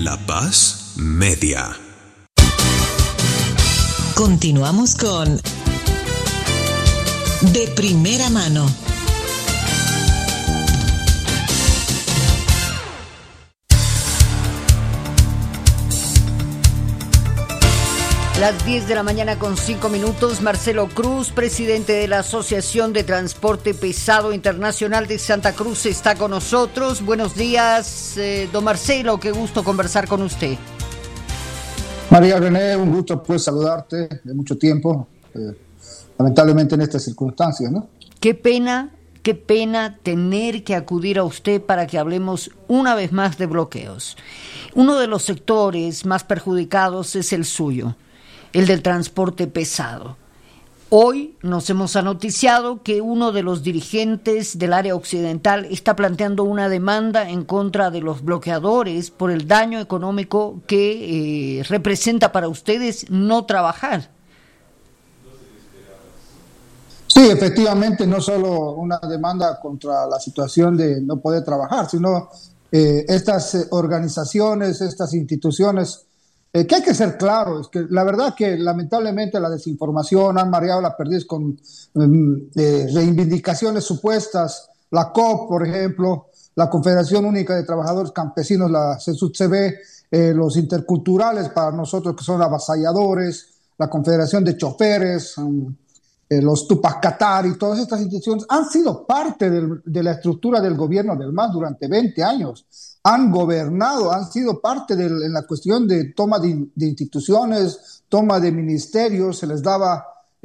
La Paz Media. Continuamos con De Primera Mano. Las 10 de la mañana con 5 minutos. Marcelo Cruz, presidente de la Asociación de Transporte Pesado Internacional de Santa Cruz, está con nosotros. Buenos días, don Marcelo, qué gusto conversar con usted. María René, un gusto pues saludarte de mucho tiempo, lamentablemente en estas circunstancias, ¿no? Qué pena tener que acudir a usted para que hablemos una vez más de bloqueos. Uno de los sectores más perjudicados es el suyo, el del transporte pesado. Hoy nos hemos anoticiado que uno de los dirigentes del área occidental está planteando una demanda en contra de los bloqueadores por el daño económico que representa para ustedes no trabajar. Sí, efectivamente, no solo una demanda contra la situación de no poder trabajar, sino estas organizaciones, estas instituciones, que hay que ser claros, que la verdad que lamentablemente la desinformación han mareado la perdiz con reivindicaciones supuestas, la COP, por ejemplo, la Confederación Única de Trabajadores Campesinos, la CESUTCB, los interculturales para nosotros que son avasalladores, la Confederación de Choferes, los Tupac Katari, todas estas instituciones han sido parte de la estructura del gobierno del MAS durante 20 años. Han gobernado, han sido parte en la cuestión de toma de instituciones, toma de ministerios, se les daba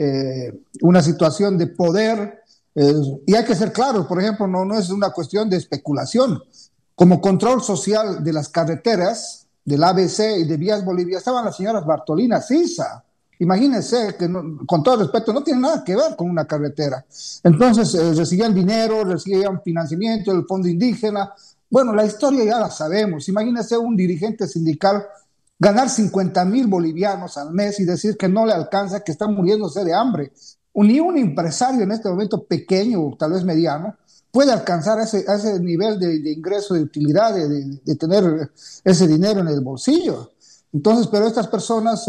una situación de poder, y hay que ser claros, por ejemplo, no es una cuestión de especulación. Como control social de las carreteras, del ABC y de Vías Bolivia, estaban las señoras Bartolina Sisa. Imagínense que, con todo respeto, no tiene nada que ver con una carretera. Entonces, recibían dinero, recibían financiamiento del Fondo Indígena. Bueno, la historia ya la sabemos. Imagínense un dirigente sindical ganar 50,000 bolivianos al mes y decir que no le alcanza, que está muriéndose de hambre. Ni un empresario en este momento pequeño, o tal vez mediano, puede alcanzar a ese nivel de ingreso, de utilidad, de tener ese dinero en el bolsillo. Entonces, pero estas personas,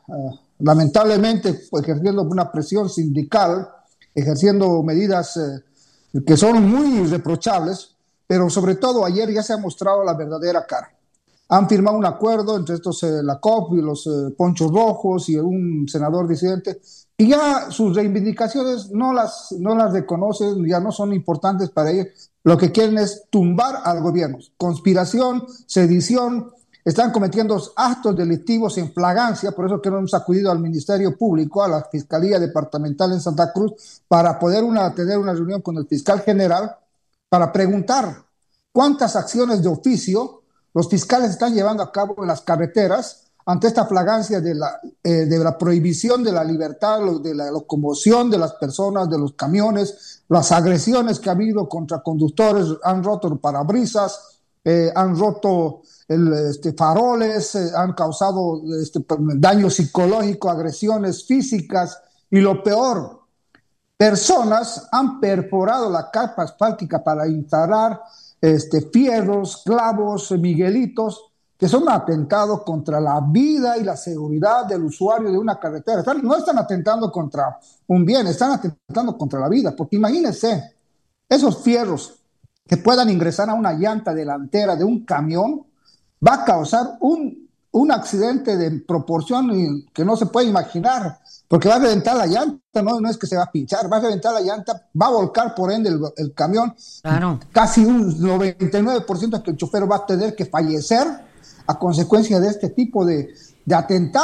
lamentablemente, pues, ejerciendo una presión sindical, ejerciendo medidas que son muy reprochables, pero sobre todo ayer ya se ha mostrado la verdadera cara. Han firmado un acuerdo entre estos, la COP y los Ponchos Rojos y un senador disidente, y ya sus reivindicaciones no las reconocen, ya no son importantes para ellos. Lo que quieren es tumbar al gobierno. Conspiración, sedición, están cometiendo actos delictivos en flagrancia, por eso que hemos acudido al Ministerio Público, a la Fiscalía Departamental en Santa Cruz, para poder tener una reunión con el fiscal general, para preguntar cuántas acciones de oficio los fiscales están llevando a cabo en las carreteras ante esta flagrancia de la prohibición de la libertad, de la locomoción de las personas, de los camiones, las agresiones que ha habido contra conductores, han roto parabrisas, han roto faroles, han causado daño psicológico, agresiones físicas, y lo peor, personas han perforado la capa asfáltica para instalar fierros, clavos, miguelitos, que son un atentado contra la vida y la seguridad del usuario de una carretera. No están atentando contra un bien, están atentando contra la vida, porque imagínense, esos fierros que puedan ingresar a una llanta delantera de un camión, va a causar un accidente de proporción que no se puede imaginar, porque va a reventar la llanta, no es que se va a pinchar, va a reventar la llanta, va a volcar por ende el camión. Claro. Casi un 99% que el chofer va a tener que fallecer a consecuencia de este tipo de atentados.